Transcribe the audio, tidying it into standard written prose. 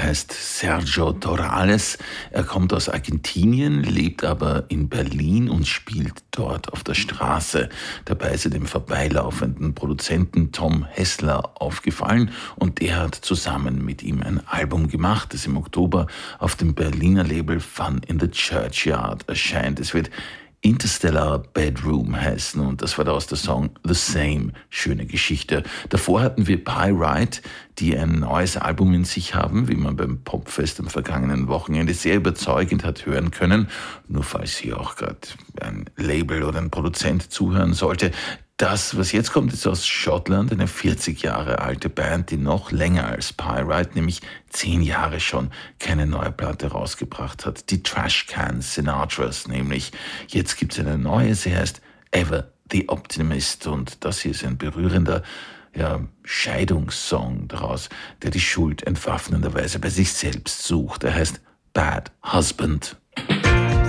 heißt Sergio Torrales. Er kommt aus Argentinien, lebt aber in Berlin und spielt dort auf der Straße. Dabei ist er dem vorbeilaufenden Produzenten Tom Hessler aufgefallen und der hat zusammen mit ihm ein Album gemacht, das im Oktober auf dem Berliner Label Fun in the Churchyard erscheint. Es wird Interstellar Bedroom heißen und das war daraus der Song The Same. Schöne Geschichte. Davor hatten wir Pyrite, die ein neues Album in sich haben, wie man beim Popfest am vergangenen Wochenende sehr überzeugend hat hören können. Nur falls hier auch gerade ein Label oder ein Produzent zuhören sollte. Das, was jetzt kommt, ist aus Schottland, eine 40 Jahre alte Band, die noch länger als Pyrite, nämlich 10 Jahre schon, keine neue Platte rausgebracht hat. Die Trashcan Sinatras nämlich. Jetzt gibt es eine neue, sie heißt Ever the Optimist und das hier ist ein berührender Scheidungssong daraus, der die Schuld entwaffnenderweise bei sich selbst sucht. Er heißt Bad Husband.